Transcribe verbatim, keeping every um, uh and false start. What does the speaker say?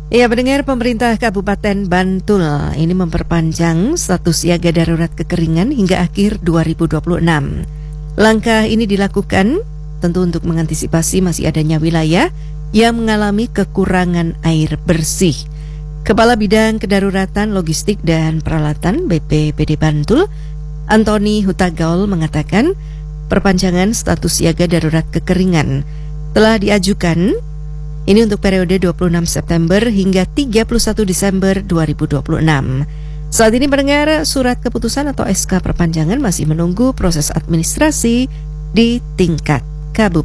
Ya, pendengar, pemerintah Kabupaten Bantul ini memperpanjang status siaga darurat kekeringan hingga akhir dua ribu dua puluh enam. Langkah ini dilakukan tentu untuk mengantisipasi masih adanya wilayah yang mengalami kekurangan air bersih. Kepala Bidang Kedaruratan Logistik dan Peralatan B P B D Bantul, Antoni Hutagaul, mengatakan perpanjangan status siaga darurat kekeringan telah diajukan ini untuk periode dua puluh enam September hingga tiga puluh satu Desember dua ribu dua puluh enam. Saat ini pendengar, surat keputusan atau S K perpanjangan masih menunggu proses administrasi di tingkat kabupaten.